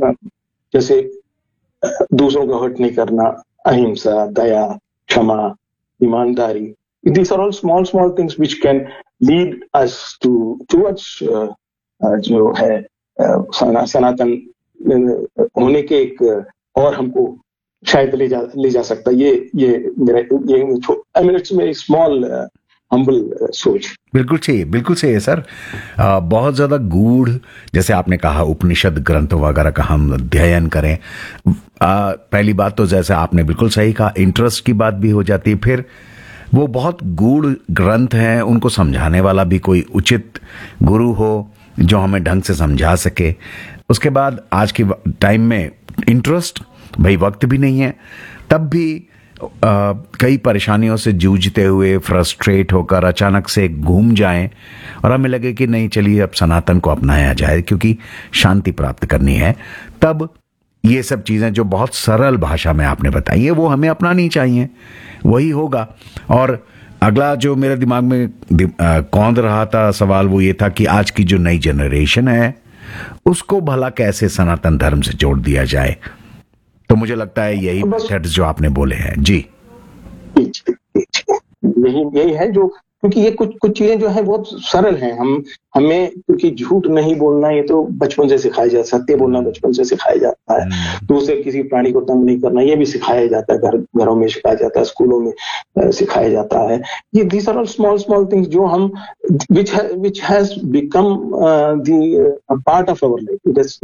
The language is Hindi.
जैसे दूसरों को हर्ट नहीं करना, अहिंसा, दया, क्षमा, ईमानदारी, these are all small things which can lead us towards जो है सनातन होने के एक और हमको शायद ले जा सकता है। ये मेरी स्मॉल हम्बल सोच। बिल्कुल सही है सर। बहुत ज्यादा गूढ़, जैसे आपने कहा, उपनिषद ग्रंथों वगैरह का हम अध्ययन करें। पहली बात तो जैसे आपने बिल्कुल सही कहा, इंटरेस्ट की बात भी हो जाती है। फिर वो बहुत गूढ़ ग्रंथ हैं, उनको समझाने वाला भी कोई उचित गुरु हो जो हमें ढंग से समझा सके। उसके बाद आज के टाइम में इंटरेस्ट, भाई वक्त भी नहीं है, तब भी कई परेशानियों से जूझते हुए फ्रस्ट्रेट होकर अचानक से घूम जाएं और हमें लगे कि नहीं, चलिए अब सनातन को अपनाया जाए क्योंकि शांति प्राप्त करनी है। तब ये सब चीजें जो बहुत सरल भाषा में आपने बताई है वो हमें अपनानी चाहिए, वही होगा। और अगला जो मेरे दिमाग में कौंध रहा था सवाल, वो ये था कि आज की जो नई जनरेशन है उसको भला कैसे सनातन धर्म से जोड़ दिया जाए। तो मुझे लगता है यही मेथड्स जो आपने बोले हैं। जी, यही है जो, क्योंकि ये कुछ चीजें जो है बहुत सरल हैं। हमें क्योंकि झूठ नहीं बोलना ये तो बचपन से सिखाया जाता, सत्य बोलना बचपन से सिखाया जाता है। दूसरे किसी प्राणी को तंग नहीं करना ये भी सिखाया जाता है, घरों में सिखाया जाता है, स्कूलों में सिखाया जाता है। ये these are all small things जो हम which has become the part of our life.